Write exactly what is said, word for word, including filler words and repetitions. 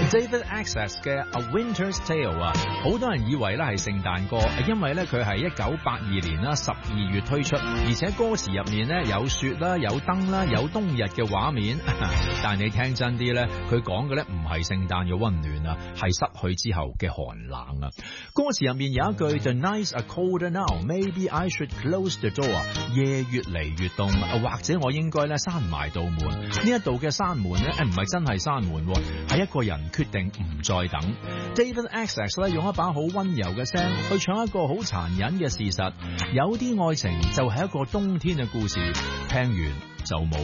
David Essex 嘅 A Winter's Tale 啊，好多人以為咧係聖誕歌，因為咧佢係一九八二年啦十二月推出，而且歌詞入面咧有雪啦、有燈啦、有冬日嘅畫面。但係你聽真啲咧，佢講嘅咧唔係聖誕嘅溫暖啊，係失去之後嘅寒冷啊。歌詞入面有一句 The nights are colder now, maybe I should close the door。夜越嚟越凍，或者我應該咧閂埋道門。呢一度嘅閂門咧，唔係真係閂門，係一個人決定唔再等。David Essex 咧用一把好溫柔嘅聲去唱一個好殘忍嘅事實，有啲愛情就係一個冬天嘅故事，聽完就冇